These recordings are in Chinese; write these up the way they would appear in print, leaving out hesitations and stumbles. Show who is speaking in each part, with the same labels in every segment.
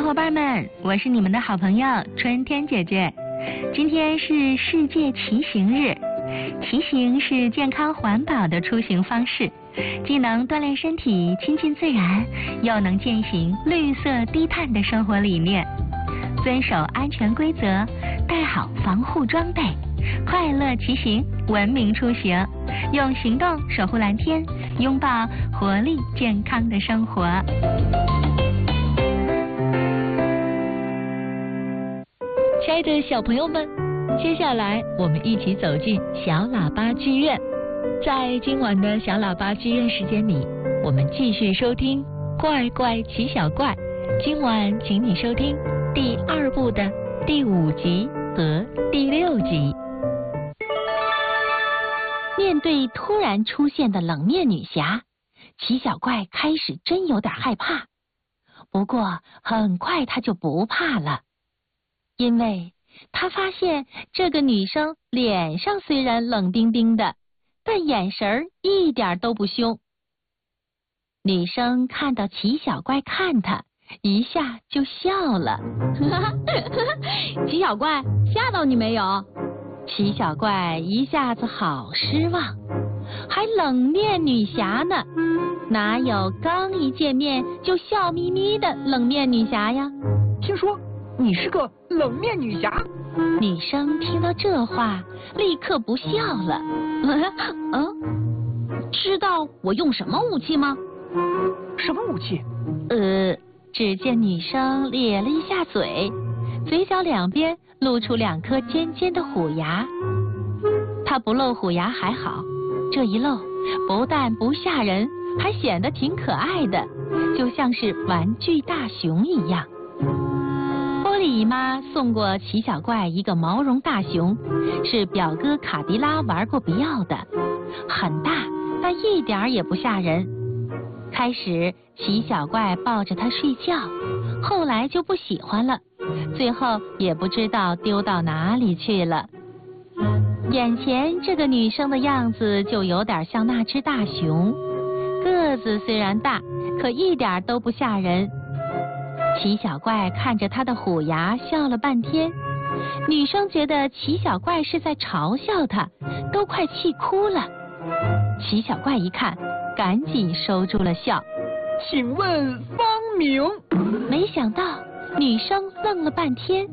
Speaker 1: 小伙伴们，我是你们的好朋友春天姐姐。今天是世界骑行日，骑行是健康环保的出行方式，既能锻炼身体、亲近自然，又能践行绿色低碳的生活理念。遵守安全规则，带好防护装备，快乐骑行，文明出行，用行动守护蓝天，拥抱活力健康的生活。
Speaker 2: 亲爱的小朋友们，接下来我们一起走进小喇叭剧院。在今晚的小喇叭剧院时间里，我们继续收听《怪怪奇小怪》。今晚请你收听第2部的第5集和第6集。
Speaker 3: 面对突然出现的冷面女侠，奇小怪开始真有点害怕。不过很快他就不怕了。因为他发现这个女生脸上虽然冷冰冰的，但眼神一点都不凶。女生看到奇小怪看她，一下就笑了。
Speaker 4: 奇小怪，吓到你没有？
Speaker 3: 奇小怪一下子好失望，还冷面女侠呢，哪有刚一见面就笑眯眯的冷面女侠呀？
Speaker 5: 听说你是个冷面女侠。
Speaker 3: 女生听到这话，立刻不笑了。
Speaker 4: 知道我用什么武器吗？
Speaker 5: 什么武器？
Speaker 3: 只见女生咧了一下嘴，嘴角两边露出2颗尖尖的虎牙。她不露虎牙还好，这一露，不但不吓人，还显得挺可爱的，就像是玩具大熊一样。波利姨妈送过奇小怪一个毛绒大熊，是表哥卡迪拉玩过不要的，很大，但一点也不吓人。开始奇小怪抱着它睡觉，后来就不喜欢了，最后也不知道丢到哪里去了。眼前这个女生的样子就有点像那只大熊，个子虽然大，可一点都不吓人。奇小怪看着他的虎牙笑了半天，女生觉得奇小怪是在嘲笑她，都快气哭了。奇小怪一看，赶紧收住了笑。
Speaker 5: 请问方明？
Speaker 3: 没想到女生愣了半天。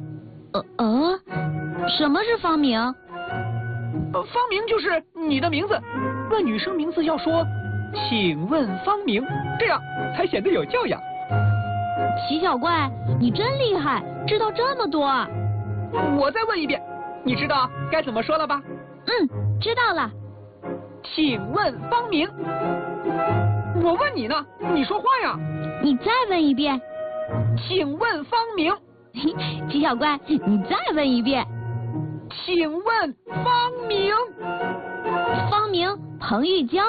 Speaker 4: 什么是方明？
Speaker 5: 方明就是你的名字。问女生名字要说请问方明，这样才显得有教养。
Speaker 4: 奇小怪，你真厉害，知道这么多。
Speaker 5: 我再问一遍，你知道该怎么说了吧？
Speaker 4: 知道了。
Speaker 5: 请问方明。我问你呢，你说话呀。
Speaker 4: 你再问一遍。
Speaker 5: 请问方明。
Speaker 4: 奇小怪，你再问一遍。
Speaker 5: 请问方明。
Speaker 4: 方明，彭玉娇。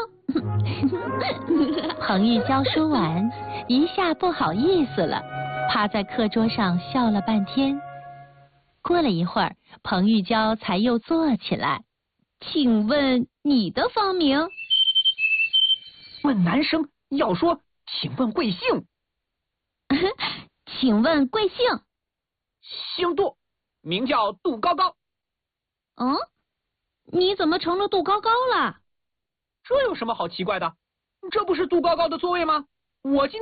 Speaker 3: 彭玉娇说完，一下不好意思了，趴在课桌上笑了半天。过了一会儿，彭玉娇才又坐起来。
Speaker 4: 请问你的方名？
Speaker 5: 问男生要说请问贵姓。
Speaker 4: 请问贵姓？
Speaker 5: 姓杜，名叫杜高高。
Speaker 4: 你怎么成了杜高高了？
Speaker 5: 这有什么好奇怪的？这不是杜高高的座位吗？我今